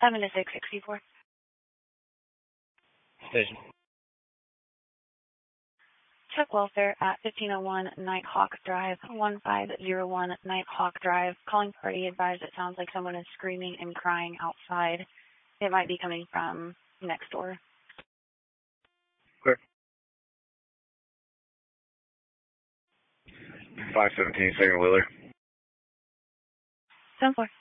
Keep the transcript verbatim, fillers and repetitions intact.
seven to six sixty-four. Station. Check welfare at fifteen oh one Nighthawk Drive, one five zero one Nighthawk Drive. Calling party advised it sounds like someone is screaming and crying outside. It might be coming from next door. Clear. five seventeen, second Wheeler. seven four.